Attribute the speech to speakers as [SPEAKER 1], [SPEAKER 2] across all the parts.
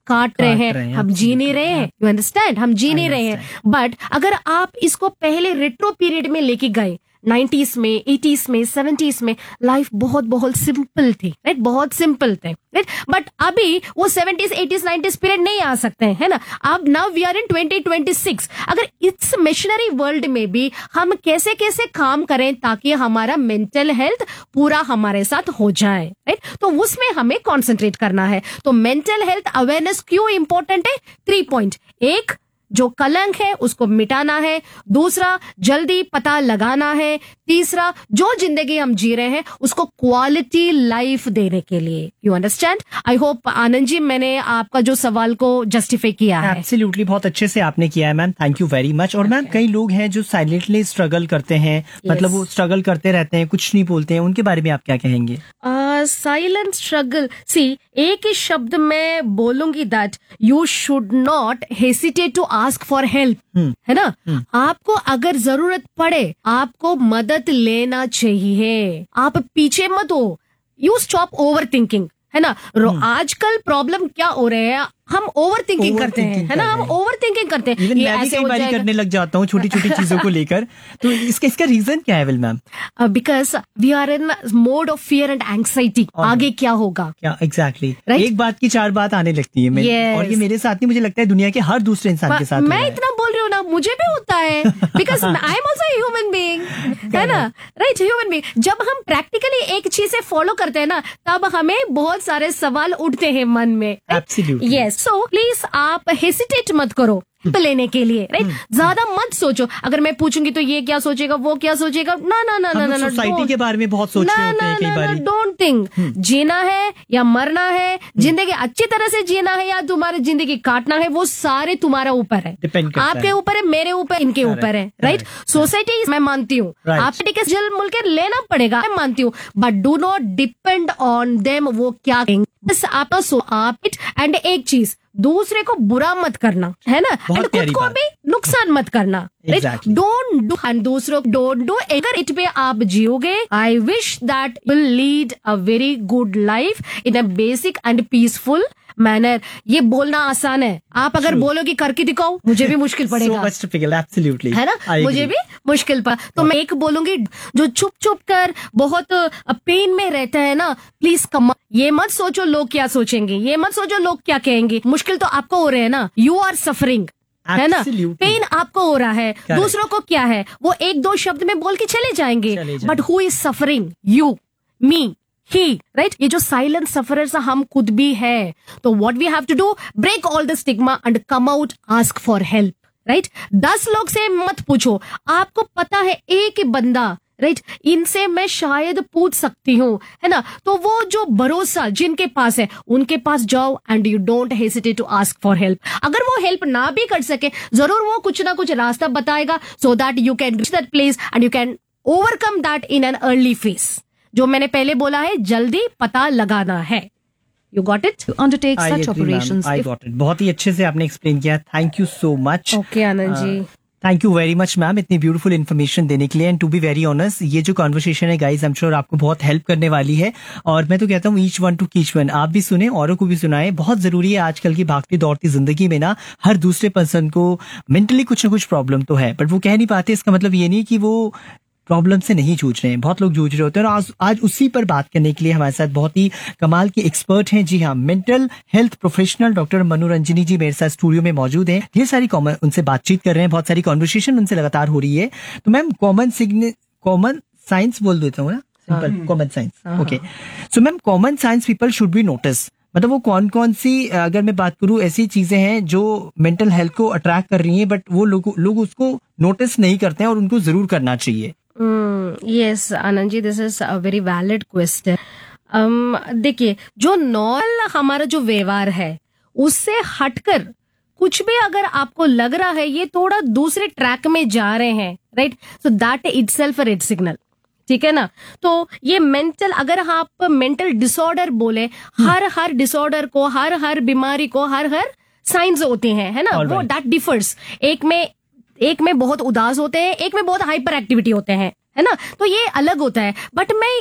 [SPEAKER 1] काट रहे हैं, हम जी नहीं रहे हैं, यू अंडरस्टैंड, हम जी नहीं रहे हैं। बट अगर आप इसको पहले रेट्रो पीरियड में लेके गए, 90s में, 80s में, 70s में, लाइफ बहुत बहुत सिंपल थी, राइट, बहुत सिंपल थे, राइट। बट अभी वो 70s, 80s, 90s पीरियड नहीं आ सकते हैं, है ना। अब नाउ वी आर इन 2026। अगर इस मिशनरी वर्ल्ड में भी हम कैसे कैसे काम करें ताकि हमारा मेंटल हेल्थ पूरा हमारे साथ हो जाए, राइट, तो उसमें हमें कॉन्सेंट्रेट करना है। तो मेंटल हेल्थ अवेयरनेस क्यों इंपॉर्टेंट है? 3 पॉइंट। एक, जो कलंक है उसको मिटाना है। दूसरा, जल्दी पता लगाना है। तीसरा, जो जिंदगी हम जी रहे हैं उसको क्वालिटी लाइफ देने के लिए। You understand? I hope Anand ji मैंने आपका जो सवाल को जस्टिफाई किया है।
[SPEAKER 2] एब्सोल्युटली, बहुत अच्छे से आपने किया है ma'am, thank you very much. और मैम कई लोग हैं जो साइलेंटली स्ट्रगल करते हैं, मतलब वो स्ट्रगल करते रहते हैं, कुछ नहीं बोलते हैं, उनके बारे में आप क्या कहेंगे?
[SPEAKER 1] साइलेंट स्ट्रगल, सी, एक ही शब्द में बोलूंगी that you should not hesitate to ask for help, है ना। आपको अगर जरूरत पड़े आपको मदद लेना चाहिए, आप पीछे मत हो। यू स्टॉप ओवर थिंकिंग, है ना। आजकल प्रॉब्लम क्या हो रहे हैं, हम ओवर थिंकिंग करते हैं, है ना, हम ओवर थिंकिंग करते हैं।
[SPEAKER 2] ये ऐसे हो जाएगा, करने लग जाता हूँ छोटी छोटी चीजों को लेकर। तो इसका रीजन क्या है will ma'am?
[SPEAKER 1] Because we are in mode of fear and anxiety. आगे क्या होगा,
[SPEAKER 2] क्या एग्जैक्टली, एक बात की 4 बात आने लगती है। और ये मेरे साथ नहीं, मुझे लगता है दुनिया के हर दूसरे इंसान के साथ।
[SPEAKER 1] मैं इतना बोल रही हूँ ना, मुझे भी होता है, because I am also human being, है ना, राइट, ह्यूमन बीइंग। जब हम प्रैक्टिकली एक चीज से फॉलो करते हैं ना, तब हमें बहुत सारे सवाल उठते हैं मन में।
[SPEAKER 2] Absolutely,
[SPEAKER 1] yes. सो प्लीज आप हेसिटेट मत करो लेने के लिए, राइट। ज्यादा मत सोचो। अगर मैं पूछूंगी तो ये क्या सोचेगा, वो क्या सोचेगा, ना ना ना ना ना,
[SPEAKER 2] सोसाइटी के बारे में बहुत सोच रहे होते हैं कई बार।
[SPEAKER 1] Don't think. जीना है या मरना है, जिंदगी अच्छी तरह से जीना है या तुम्हारी जिंदगी काटना है, वो सारे तुम्हारा ऊपर है, आपके ऊपर है, मेरे ऊपर, इनके ऊपर है, राइट। सोसाइटी मैं मानती हूँ, आपके टिकट जल मुल के लेना पड़ेगा, मैं मानती हूँ, but do not depend on them, वो क्या कहेंगे। बस आप एंड एक चीज, दूसरे को बुरा मत करना, है ना, एंड खुद को भी नुकसान मत करना, डोंट डू, एंड दूसरों को डोंट डू। अगर इट पे आप जियोगे, I wish that will lead a very good life in a basic and peaceful manner. ये बोलना आसान है, आप अगर बोलोगे करके दिखाओ, मुझे भी मुश्किल पड़ेगा,
[SPEAKER 2] एब्सोल्युटली,
[SPEAKER 1] है ना, मुझे भी मुश्किल पड़ा। तो मैं एक बोलूंगी, जो चुप चुप कर बहुत पेन में रहता है ना, प्लीज कम, ये मत सोचो लोग क्या सोचेंगे, ये मत सोचो लोग क्या कहेंगे। मुश्किल तो आपको हो रहे है ना, यू आर सफरिंग, है ना, पेन आपको हो रहा है, दूसरों को क्या है, वो 1-2 शब्द में बोल के चले जाएंगे, but who is suffering? You, me, he, right. ये जो साइलेंट सफरर्स हम खुद भी है। तो what we have to do, break all the stigma and come out, ask for help, right. 10 लोग से मत पूछो, आपको पता है एक ही बंदा, राइट, इनसे मैं शायद पूछ सकती हूँ, है ना। तो वो जो भरोसा जिनके पास है, उनके पास जाओ and you don't hesitate to ask for help. अगर वो हेल्प ना भी कर सके, जरूर वो कुछ ना कुछ रास्ता बताएगा, so that you can reach that place and you can overcome that in an early phase. जो मैंने पहले बोला है, जल्दी पता लगाना है। You got it? To undertake such operations.
[SPEAKER 2] I got it. बहुत ही अच्छे से आपने एक्सप्लेन किया, thank you so much.
[SPEAKER 1] Okay Anand ji,
[SPEAKER 2] thank you very much ma'am, इतनी ब्यूटीफुल इन्फॉर्मेशन देने के लिए। And to be very honest, ये जो कॉन्वर्सेशन है गाइज, आई एम श्योर आपको बहुत हेल्प करने वाली है। और मैं तो कहता हूँ ईच वन टू कीच वन, आप भी सुने, औरों को भी सुनाए। बहुत जरूरी है आजकल की भागती दौड़ती जिंदगी में ना, हर दूसरे पर्सन को मेंटली कुछ ना कुछ प्रॉब्लम तो है, बट वो कह नहीं पाते। इसका मतलब ये नहीं कि वो प्रॉब्लम से नहीं जूझ रहे हैं, बहुत लोग जूझ रहे होते हैं। और आज उसी पर बात करने के लिए हमारे साथ बहुत ही कमाल की एक्सपर्ट हैं। जी हाँ, मेंटल हेल्थ प्रोफेशनल डॉक्टर मनोरंजनी जी मेरे साथ स्टूडियो में मौजूद हैं। ढेर सारी उनसे बातचीत कर रहे हैं, बहुत सारी कॉन्वर्सेशन उनसे लगातार हो रही है। तो मैम कॉमन साइंस बोल देता हूँ ना, simple common science, okay. So ma'am, common science people should be notice, मतलब वो कौन कौन सी, अगर मैं बात करूं, ऐसी चीजें हैं जो मेंटल हेल्थ को अट्रैक्ट कर रही हैं, बट वो लोग उसको नोटिस नहीं करते हैं और उनको जरूर करना चाहिए।
[SPEAKER 1] Yes Anand ji, this is a very valid question. देखिए, जो नॉर्मल हमारा जो व्यवहार है उससे हटकर कुछ भी अगर आपको लग रहा है ये थोड़ा दूसरे ट्रैक में जा रहे हैं, right, so that itself a red signal, ठीक है ना। तो ये मेंटल, अगर आप मेंटल डिसऑर्डर बोले, हर डिसऑर्डर को, हर बीमारी को हर साइंस होते हैं, है ना, वो दैट डिफर्स। एक में बहुत उदास होते हैं, एक में बहुत हाइपर एक्टिविटी होते हैं, है ना, तो ये अलग होता है। बट मैं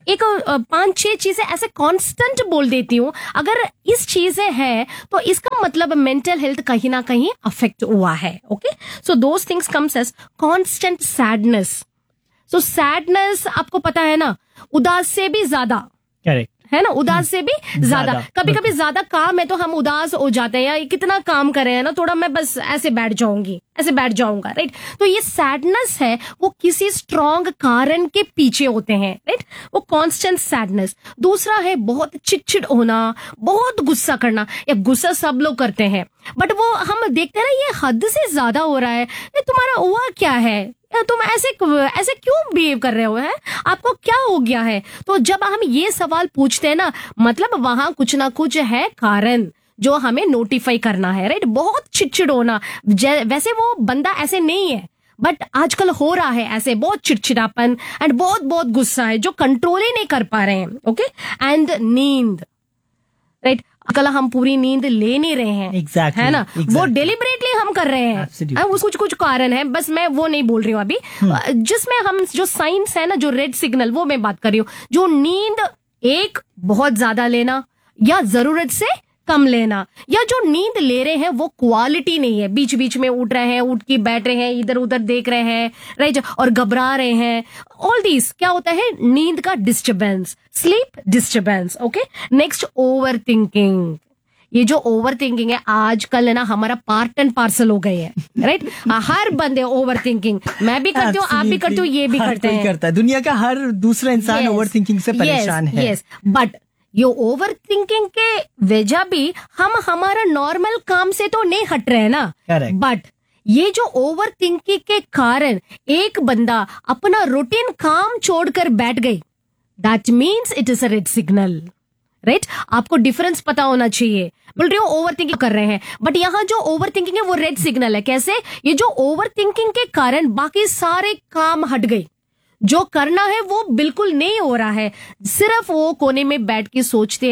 [SPEAKER 1] एक 5-6 चीजें ऐसे कांस्टेंट बोल देती हूँ, अगर इस चीजें है तो इसका मतलब मेंटल हेल्थ कहीं ना कहीं अफेक्ट हुआ है। Okay, so those things comes as constant sadness. So sadness आपको पता है ना, उदास से भी ज्यादा,
[SPEAKER 2] करेक्ट
[SPEAKER 1] है ना, उदास से भी ज्यादा। कभी कभी
[SPEAKER 2] बिल्कुल।
[SPEAKER 1] ज्यादा काम है तो हम उदास हो जाते हैं, या कितना काम कर रहे हैं ना, थोड़ा मैं बस ऐसे बैठ जाऊंगी, ऐसे बैठ जाऊंगा, राइट। तो ये सैडनेस है, वो किसी स्ट्रॉन्ग कारण के पीछे होते हैं, राइट, वो कांस्टेंट सैडनेस। दूसरा है बहुत चिड़चिड़ होना, बहुत गुस्सा करना। या गुस्सा सब लोग करते हैं, बट वो हम देखते हैं ना, ये हद से ज्यादा हो रहा है। ये तुम्हारा हुआ क्या है, या तुम ऐसे ऐसे क्यों बिहेव कर रहे हो, है आपको क्या हो गया है। तो जब हम ये सवाल पूछते हैं ना, मतलब वहां कुछ ना कुछ है कारण जो हमें नोटिफाई करना है, राइट। बहुत चिड़चिड़ होना, वैसे वो बंदा ऐसे नहीं है, बट आजकल हो रहा है ऐसे, बहुत चिड़चिड़ापन एंड बहुत बहुत गुस्सा है जो कंट्रोल ही नहीं कर पा रहे हैं। ओके, एंड नींद, राइट। कल हम पूरी नींद ले नहीं रहे हैं,
[SPEAKER 2] Exactly,
[SPEAKER 1] है ना,
[SPEAKER 2] exactly.
[SPEAKER 1] वो डेलिबरेटली हम कर रहे हैं।
[SPEAKER 2] Absolutely.
[SPEAKER 1] वो कुछ कुछ कारण है, बस मैं वो नहीं बोल रही हूँ अभी। जिसमें हम जो साइंस है ना, जो रेड सिग्नल, वो मैं बात कर रही हूँ। जो नींद एक बहुत ज्यादा लेना या जरूरत से कम लेना, या जो नींद ले रहे हैं वो क्वालिटी नहीं है, बीच बीच में उठ रहे हैं, उठ के बैठ रहे हैं, इधर उधर देख रहे हैं, राइट, और घबरा रहे हैं। ऑल दिस क्या होता है, नींद का disturbance, sleep disturbance. Okay, next over thinking. ये जो ओवर थिंकिंग है आजकल है ना, हमारा पार्ट एंड पार्सल हो गए है, राइट। हर बंदे ओवर थिंकिंग, मैं भी करती हूँ, आप भी करते हो, ये भी
[SPEAKER 2] हर
[SPEAKER 1] करते
[SPEAKER 2] कोई
[SPEAKER 1] हैं,
[SPEAKER 2] करता है। दुनिया का हर दूसरा इंसान ओवर थिंकिंग से परेशान है।
[SPEAKER 1] यस, बट ये ओवर थिंकिंग के वजह भी हम हमारा नॉर्मल काम से तो नहीं हट रहे हैं ना,
[SPEAKER 2] Correct.
[SPEAKER 1] बट ये जो ओवर थिंकिंग के कारण एक बंदा अपना रूटीन काम छोड़कर बैठ गई, that means it is a red signal, right. आपको डिफरेंस पता होना चाहिए। बोल रही हूँ ओवर थिंकिंग कर रहे हैं, बट यहाँ जो ओवर थिंकिंग है वो रेड सिग्नल है। कैसे, ये जो ओवर थिंकिंग के कारण बाकी सारे काम हट गए, जो करना है वो बिल्कुल नहीं हो रहा है, सिर्फ वो कोने में बैठ के सोचते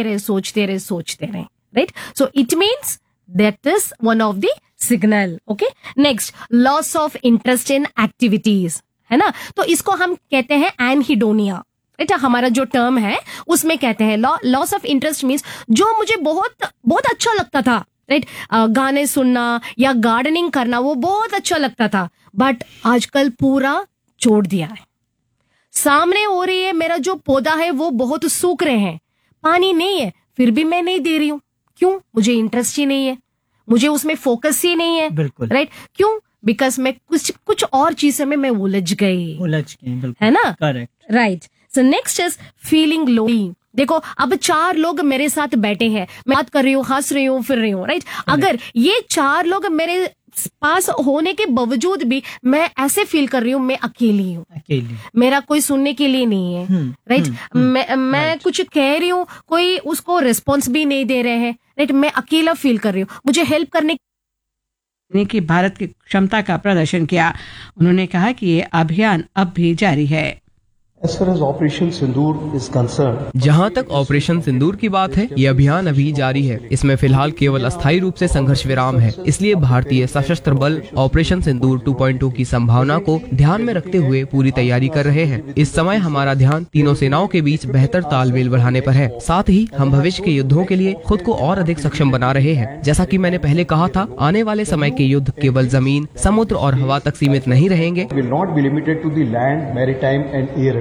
[SPEAKER 1] रहे, right. So it means that is one of the signal. Okay, next, loss of interest in activities, है ना। तो इसको हम कहते हैं एनहिडोनिया, राइट। हमारा जो टर्म है उसमें कहते हैं लॉस ऑफ इंटरेस्ट मीन्स जो मुझे बहुत बहुत अच्छा लगता था, राइट, गाने सुनना या गार्डनिंग करना, वो बहुत अच्छा लगता था, बट आजकल पूरा छोड़ दिया है। सामने हो रही है, मेरा जो पौधा है वो बहुत सूख रहे हैं, पानी नहीं है, फिर भी मैं नहीं दे रही हूँ। क्यों, मुझे इंटरेस्ट ही नहीं है, मुझे उसमें फोकस ही नहीं है,
[SPEAKER 2] बिल्कुल,
[SPEAKER 1] राइट। क्यों, बिकॉज मैं कुछ और चीजों में मैं उलझ गई,
[SPEAKER 2] बिल्कुल,
[SPEAKER 1] है ना,
[SPEAKER 2] correct,
[SPEAKER 1] right. So next is feeling lonely. देखो, अब 4 लोग मेरे साथ बैठे हैं, मैं बात कर रही हूँ, हंस रही हूँ, फिर रही हूँ, राइट। अगर ये 4 लोग मेरे पास होने के बावजूद भी मैं ऐसे फील कर रही हूँ, मैं अकेली हूँ, मेरा कोई सुनने के लिए नहीं है, राइट। मैं कुछ कह रही हूँ, कोई उसको रिस्पॉन्स भी नहीं दे रहे हैं, राइट। मैं अकेला फील कर रही हूँ, मुझे हेल्प करने
[SPEAKER 3] की भारत की क्षमता का प्रदर्शन किया। उन्होंने कहा कि ये अभियान अब भी जारी है।
[SPEAKER 4] As far as Operation Sindoor is concerned,
[SPEAKER 5] जहां तक ऑपरेशन सिंदूर की बात है, ये अभियान अभी जारी है। इसमें फिलहाल केवल अस्थायी रूप से संघर्ष विराम है, इसलिए भारतीय सशस्त्र बल ऑपरेशन सिंदूर 2.2 की संभावना को ध्यान में रखते हुए पूरी तैयारी कर रहे हैं। इस समय हमारा ध्यान तीनों सेनाओं के बीच बेहतर तालमेल बढ़ाने पर है। साथ ही हम भविष्य के युद्धों के लिए खुद को और अधिक सक्षम बना रहे हैं। जैसा कि मैंने पहले कहा था, आने वाले समय के युद्ध केवल जमीन, समुद्र और हवा तक सीमित नहीं रहेंगे,
[SPEAKER 4] will not be limited to the land, maritime and air alone.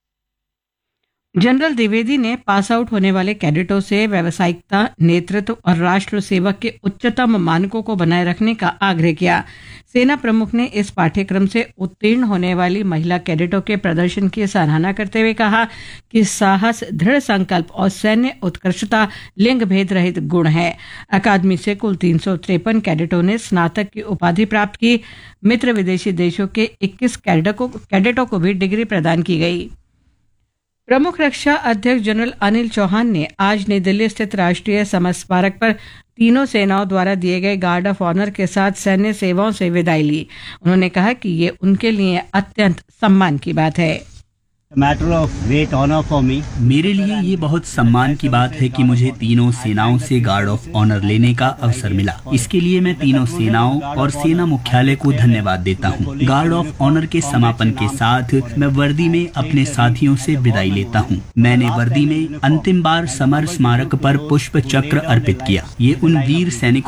[SPEAKER 3] General Dwivedi ने पास आउट होने वाले कैडेटों से व्यावसायिकता, नेतृत्व और राष्ट्र सेवक के उच्चतम मानकों को बनाए रखने का आग्रह किया। सेना प्रमुख ने इस पाठ्यक्रम से उत्तीर्ण होने वाली महिला कैडेटों के प्रदर्शन की सराहना करते हुए कहा कि साहस, दृढ़ संकल्प और सैन्य उत्कृष्टता लिंग भेद रहित गुण है। अकादमी से कुल 353 कैडेटों ने स्नातक की उपाधि प्राप्त की। मित्र विदेशी देशों के 21 कैडेटों को भी डिग्री प्रदान की गई। प्रमुख रक्षा अध्यक्ष जनरल अनिल चौहान ने आज नई दिल्ली स्थित राष्ट्रीय समर स्मारक पर तीनों सेनाओं द्वारा दिए गए गार्ड ऑफ ऑनर के साथ सैन्य सेवाओं से विदाई ली। उन्होंने कहा कि ये उनके लिए अत्यंत सम्मान की बात है।
[SPEAKER 6] Matter of great honour for me. मेरे लिए ये बहुत सम्मान की बात है कि मुझे तीनों सेनाओं से गार्ड ऑफ ऑनर लेने का अवसर मिला। इसके लिए मैं तीनों सेनाओं और सेना मुख्यालय को धन्यवाद देता हूँ। गार्ड ऑफ ऑनर के समापन के साथ मैं वर्दी में अपने साथियों से विदाई लेता हूँ। मैंने वर्दी में अंतिम बार समर स्मारक पर पुष्प चक्र अर्पित किया। ये उन वीर सैनिकों